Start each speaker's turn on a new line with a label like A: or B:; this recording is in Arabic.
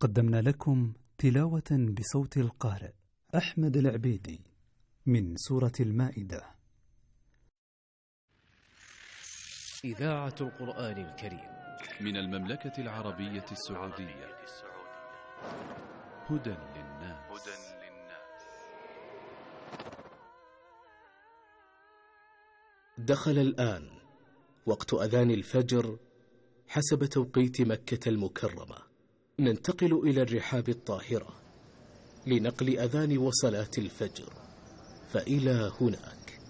A: قدمنا لكم تلاوة بصوت القارئ أحمد العبيدي من سورة المائدة.
B: إذاعة القرآن الكريم
C: من المملكة العربية السعودية. هدى للناس.
D: دخل الآن وقت أذان الفجر حسب توقيت مكة المكرمة. ننتقل إلى الرحاب الطاهرة لنقل أذان وصلاة الفجر، فإلى هناك.